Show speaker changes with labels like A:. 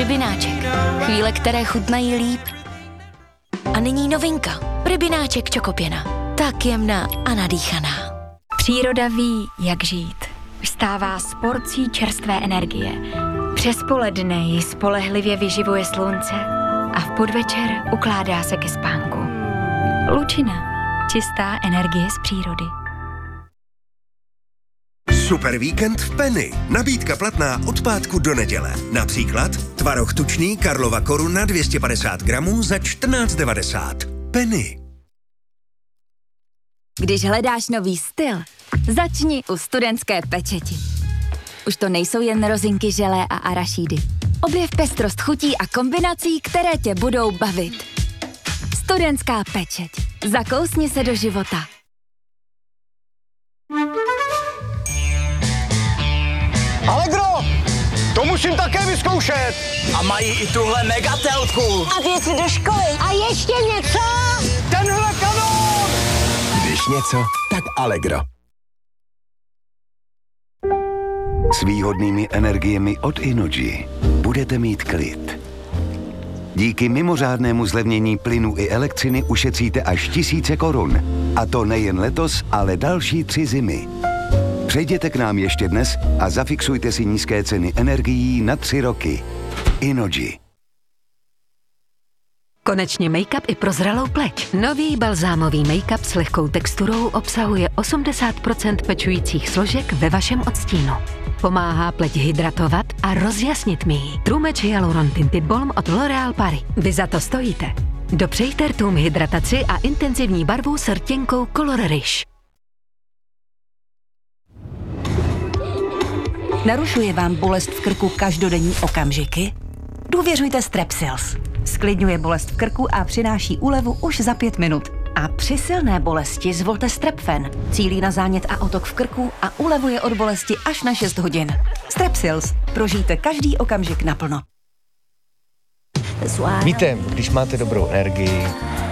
A: Rybináček. Chvíle, které chutnají líp. A nyní novinka. Rybináček čokopěna. Tak jemná a nadýchaná.
B: Příroda ví, jak žít. Vstává s porcí čerstvé energie. Přes poledne ji spolehlivě vyživuje slunce a v podvečer ukládá se ke spánku. Lučina. Čistá energie z přírody.
C: Super víkend v Penny. Nabídka platná od pátku do neděle. Například tvaroh tučný Karlova Koruna 250 gramů za 14,90. Penny.
D: Když hledáš nový styl, začni u Studentské pečeti. Už to nejsou jen rozinky, želé a arašídy. Objev pestrost chutí a kombinací, které tě budou bavit. Studentská pečeť. Zakousni se do života.
E: Allegro! To musím také vyzkoušet!
F: A mají i tuhle megatelku.
G: A věci do školy. A ještě něco?
E: Tenhle kanón!
H: Když něco, tak Allegro. S výhodnými energiemi od Innogy budete mít klid. Díky mimořádnému zlevnění plynu i elektřiny ušetříte až tisíce korun. A to nejen letos, ale další 3 zimy. Přejděte k nám ještě dnes a zafixujte si nízké ceny energií na 3 roky. Innogy.
I: Konečně make-up i pro zralou pleť. Nový balzámový make-up s lehkou texturou obsahuje 80% pečujících složek ve vašem odstínu. Pomáhá pleť hydratovat a rozjasnit mi ji. True Match Hyaluron Tinted Balm od L'Oréal Paris. Vy za to stojíte. Dopřejte rtům hydrataci a intenzivní barvu s rtěnkou Color Riche.
J: Narušuje vám bolest v krku každodenní okamžiky? Důvěřujte Strepsils. Sklidňuje bolest v krku a přináší úlevu už za 5 minut. A při silné bolesti zvolte Strepfen. Cílí na zánět a otok v krku a ulevuje od bolesti až na 6 hodin. Strepsils. Prožijte každý okamžik naplno.
K: Víte, když máte dobrou energii,